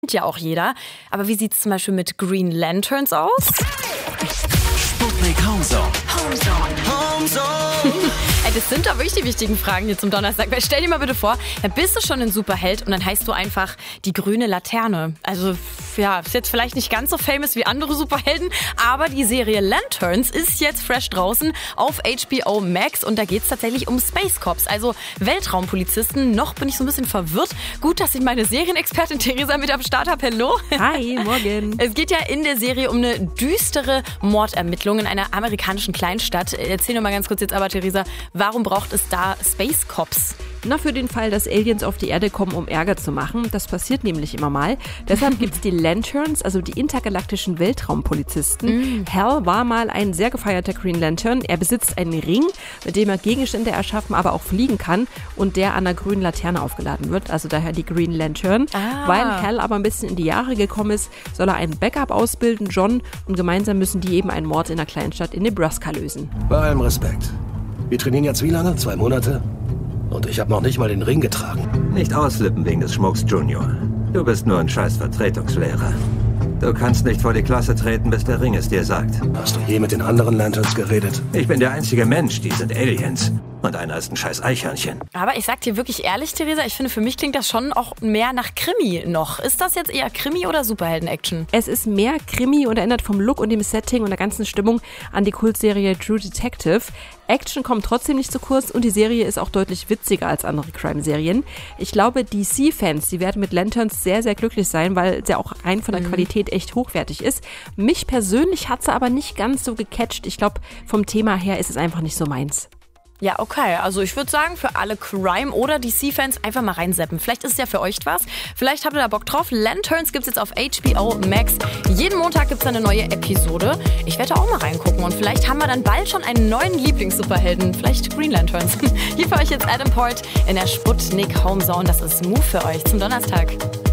kennt ja auch jeder. Aber wie sieht es zum Beispiel mit Green Lanterns aus? Sputnik Homezone. Ey, das sind doch wirklich die wichtigen Fragen hier zum Donnerstag. Weil stell dir mal bitte vor, da bist du schon ein Superheld und dann heißt du einfach die grüne Laterne. Also ja, ist jetzt vielleicht nicht ganz so famous wie andere Superhelden, aber die Serie Lanterns ist jetzt fresh draußen auf HBO Max und da geht es tatsächlich um Space Cops, also Weltraumpolizisten. Noch bin ich so ein bisschen verwirrt. Gut, dass ich meine Serienexpertin Theresa mit am Start habe. Hallo. Hi, morgen. Es geht ja in der Serie um eine düstere Mordermittlung in einer amerikanischen Kleinstadt. Erzähl doch mal ganz kurz jetzt aber, Theresa, warum braucht es da Space Cops? Na, für den Fall, dass Aliens auf die Erde kommen, um Ärger zu machen. Das passiert nämlich immer mal. Deshalb gibt es die Lanterns, also die intergalaktischen Weltraumpolizisten. Hal war mal ein sehr gefeierter Green Lantern. Er besitzt einen Ring, mit dem er Gegenstände erschaffen, aber auch fliegen kann und der an einer grünen Laterne aufgeladen wird. Also daher die Green Lantern. Weil Hal aber ein bisschen in die Jahre gekommen ist, soll er einen Backup ausbilden, John, und gemeinsam müssen die eben einen Mord in einer Kleinstadt in Nebraska lösen. Bei allem Respekt. Wir trainieren jetzt wie lange? 2 Monate? Und ich habe noch nicht mal den Ring getragen. Nicht ausflippen wegen des Schmucks, Junior. Du bist nur ein scheiß Vertretungslehrer. Du kannst nicht vor die Klasse treten, bis der Ring es dir sagt. Hast du je mit den anderen Lanterns geredet? Ich bin der einzige Mensch, die sind Aliens. Und einer ist ein scheiß Eichhörnchen. Aber ich sag dir wirklich ehrlich, Theresa, ich finde, für mich klingt das schon auch mehr nach Krimi noch. Ist das jetzt eher Krimi oder Superhelden-Action? Es ist mehr Krimi und erinnert vom Look und dem Setting und der ganzen Stimmung an die Kultserie True Detective. Action kommt trotzdem nicht zu kurz und die Serie ist auch deutlich witziger als andere Crime-Serien. Ich glaube, DC-Fans, die werden mit Lanterns sehr, sehr glücklich sein, weil sie auch rein von der Qualität echt hochwertig ist. Mich persönlich hat sie aber nicht ganz so gecatcht. Ich glaube, vom Thema her ist es einfach nicht so meins. Ja, okay. Also ich würde sagen, für alle Crime- oder DC-Fans einfach mal reinseppen. Vielleicht ist es ja für euch was. Vielleicht habt ihr da Bock drauf. Lanterns gibt's jetzt auf HBO Max. Jeden Montag gibt's da eine neue Episode. Ich werde da auch mal reingucken und vielleicht haben wir dann bald schon einen neuen Lieblings-Superhelden. Vielleicht Green Lanterns. Hier für euch jetzt Adam Port in der Sputnik Homezone. Das ist Move für euch zum Donnerstag.